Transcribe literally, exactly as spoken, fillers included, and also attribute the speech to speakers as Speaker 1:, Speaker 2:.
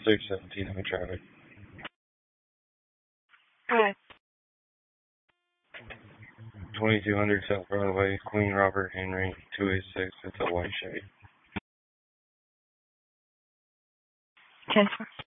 Speaker 1: six seventeen, I'm in traffic.
Speaker 2: Alright.
Speaker 1: twenty-two hundred South Broadway, Queen Robert Henry, two eight six. It's a white Chevy.
Speaker 2: ten four.